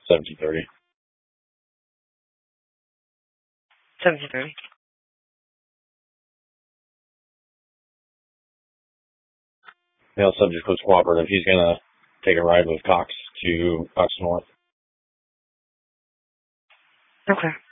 17:30. 17:30. Now, subject was cooperative. He's gonna take a ride with Cox to Cox North. Okay.